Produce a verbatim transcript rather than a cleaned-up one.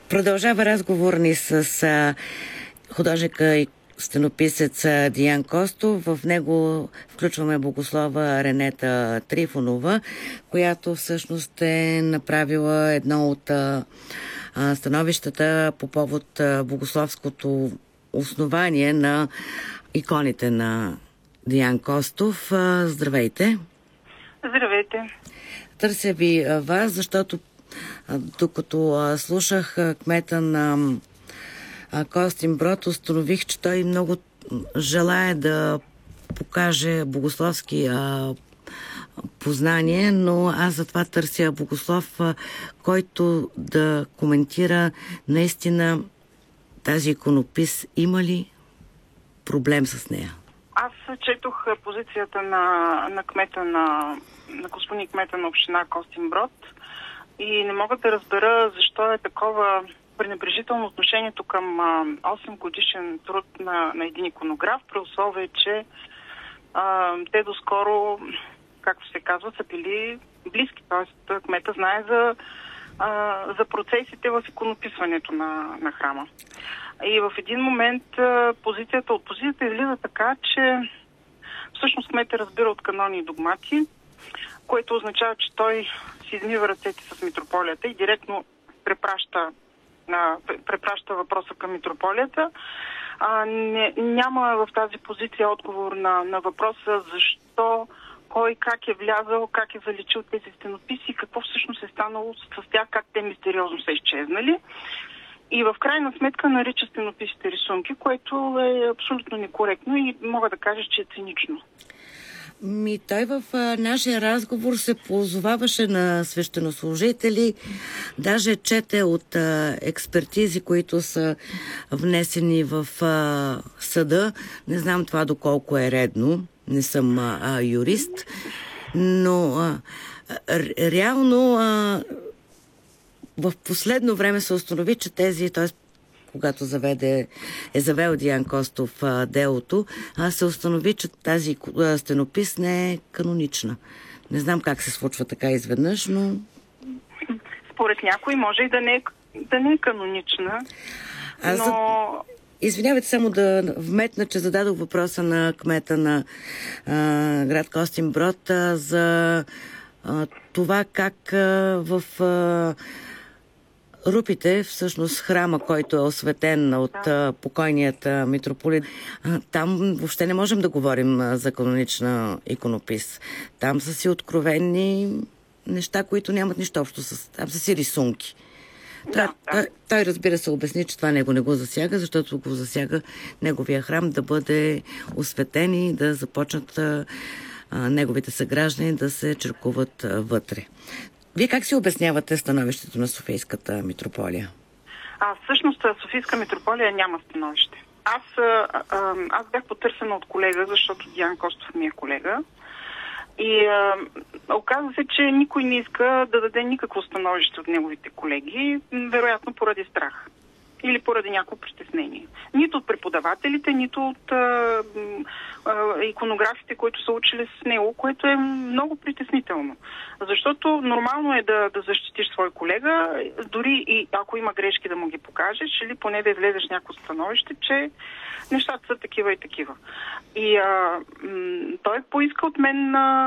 Продължава разговор ни с а, художника и стенописец Диан Костов. В него включваме богослова Ренета Трифонова, която всъщност е направила едно от а, становищата по повод а, богословското основание на иконите на Диан Костов. А, здравейте! Здравейте! Търся ви а, вас, защото а, докато а, слушах а, кмета на а, Костинброд, установих, че той много желае да покаже богословски а, познание, но аз затова търся богослов, а, който да коментира наистина тази иконопис има ли проблем с нея. Аз четох позицията на, на кмета на, на господин кмета на община Костинброд и не мога да разбера защо е такова пренебрежително отношението към а, осем годишен труд на, на един иконограф, при условие, че а, те доскоро, както се казва, са били близки. Т.е. кмета знае за, а, за процесите в иконописването на, на храма. И в един момент а, позицията от позицията излиза така, че всъщност кмета разбира от канони и догмати, което означава, че той си измива ръцете с митрополията и директно препраща препраща въпроса към митрополията. А, не, няма в тази позиция отговор на, на въпроса защо, кой, как е влязал, как е заличил тези стенописи, какво всъщност е станало с тях, как те мистериозно са изчезнали. И в крайна сметка нарича стенописите рисунки, което е абсолютно некоректно и мога да кажа, че е цинично. Ми, той в а, нашия разговор се позоваваше на свещенослужители, даже чете от а, експертизи, които са внесени в а, съда. Не знам това доколко е редно, не съм а, а, юрист, но а, ре, реално а, в последно време се установи, че тези, т.е. когато заведе, е завел Диан Костов а, делото, а се установи, че тази а, стенопис не е канонична. Не знам как се случва така изведнъж, но... Според някой може и да не е, да не е канонична, Аз но... За... Извинявайте само да вметна, че зададох въпроса на кмета на а, град Костинброд а, за а, това как а, в... А, Рупите, всъщност храма, който е осветен от да. покойният митрополит, там въобще не можем да говорим за канонична иконопис. Там са си откровени неща, които нямат нищо общо с... Там са си рисунки. Да, той, да. Той, той, разбира се, обясни, че това него не го засяга, защото го засяга неговия храм да бъде осветен и да започнат а, неговите съграждани да се черкуват а, вътре. Вие как си обяснявате становището на Софийската митрополия? А, всъщност Софийска митрополия няма становище. Аз, а, а, аз бях потърсена от колега, защото Диан Костов ми е колега. И а, оказва се, че никой не иска да даде никакво становище от неговите колеги, вероятно поради страх. Или поради някакво притеснение. Нито от преподавателите, нито от а, а, иконографите, които са учили с него, което е много притеснително. Защото нормално е да, да защитиш свой колега, дори и ако има грешки да му ги покажеш, или поне да излезеш някакво становище, че нещата са такива и такива. И а, м- той поиска от мен а,